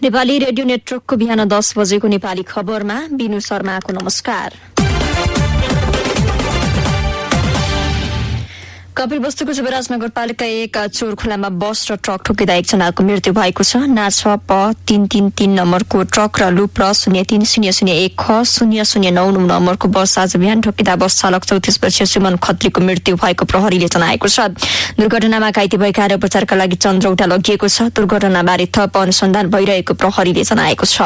Nepali radio नेटवर्कको बिहान 10 बजेको नेपाली खबरमा बिनु शर्माको नमस्कार। कपिलवस्तुको जुबराज नगरपालिका 1 चोर खोलामा बस र ट्रक ठोकिँदा एकजनाको मृत्यु भएको छ। नाछ प 333 नम्बरको ट्रक र लुप र 030001 ख 0099 नम्बरको बस आज बिहान ठोकिँदा बस चालक 34 वर्षीय सुमन खत्रीको मृत्यु भएको प्रहरीले जनाएको छ। दुर्घटनामा घाइते भएका उपचारका लागि चन्द्रौटा लगिएको छ। दुर्घटनाबारे थप अनुसन्धान भइरहेको प्रहरीले जनाएको छ।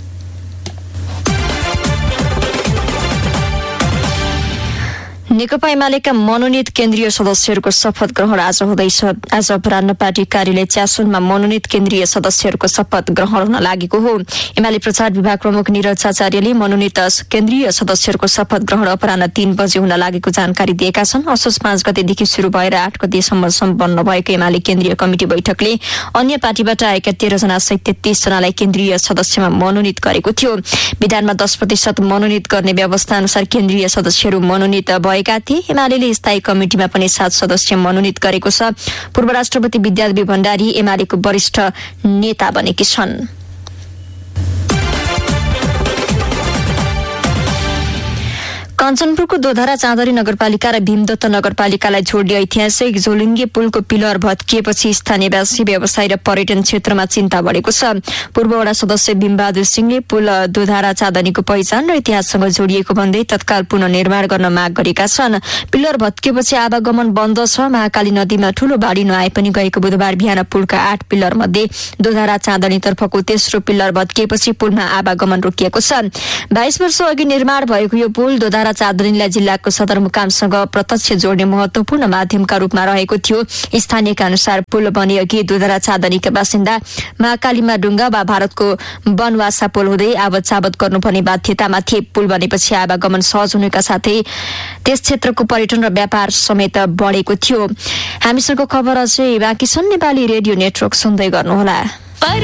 नेकपा एमालेका मनोनित केन्द्रीय सदस्यहरूको शपथ ग्रहण आज हुँदैछ। आज अपराह्न पार्टी कार्यालय च्यासुनमा मनोनित केन्द्रीय सदस्यहरूको शपथ ग्रहण हुन लागेको हो। एमाले प्रचार विभाग प्रमुख निरज आचार्यले मनोनित केन्द्रीय सदस्यहरूको शपथ ग्रहण अपराह्न 3 बजे हुन लागेको जानकारी दिएका छन्। असोज 5 गतेदेखि शुरू भएर 8 गतेसम्म सम्पन्न भएको एमाले केन्द्रीय कमिटी बैठकले अन्य पार्टीबाट आएका 13 जना सहित 33 जनालाई केन्द्रीय सदस्यमा मनोनित गरेको थियो। विधानमा 10% मनोनित गर्ने व्यवस्था अनुसार केन्द्रीय सदस्यहरू मनोनित भएका थिए। एमालेले स्थायी कमिटिमा पनि 7 सदस्य मनोनित गरेको छ। पूर्व राष्ट्रपति विद्यादेवी भण्डारी एमालेको वरिष्ठ नेता बनेकी छन्। कञ्चनपुरको दोधारा चाँदरी नगरपालिका र भीमदत्त नगरपालिकालाई जोड्ने ऐतिहासिक झोलुङ्गे पुलको पिलर भत्किएपछि स्थानीयवासी व्यवसाय र पर्यटन क्षेत्रमा चिन्ता बढेको छ। पूर्व वडा सदस्य भीमबहादुर सिंहले पुल दोधारा चाँदनीको पहिचान र इतिहाससँग जोडिएको भन्दै तत्काल पुनर्निर्माण गर्न माग गरेका छन्। पिलर भत्किएपछि आवागमन बन्द छ। महाकाली नदीमा ठूलो बाढी नआए पनि गएको बुधबार बिहान पुलका 8 पिलर मध्ये दोधारा चाँदनीतर्फको तेस्रो पिलर भत्किएपछि पुलमा आवागमन रोकिएको छ। 22 वर्ष अघि निर्माण भएको यो पुल दोधारा चाँदनीलाई जिल्लाको सदरमुकामसँग प्रत्यक्ष जोड्ने महत्वपूर्ण माध्यमका रूपमा रहेको थियो। स्थानीयका अनुसार पुल बने अघि दोधारा चाँदनीका बासिन्दा महाकालीमा डुङ्गा वा भारतको वनवासा पुल हुँदै आवत जावत गर्नुपर्ने बाध्यतामा थिए। पुल बनेपछि आवागमन सहज हुनुका साथै त्यस क्षेत्रको पर्यटन र व्यापार समेत बढेको थियो। हामीसँग खबर अझै बाँकी छन्। नेपाली रेडियो नेटवर्क सुन्दै गर्नुहोला।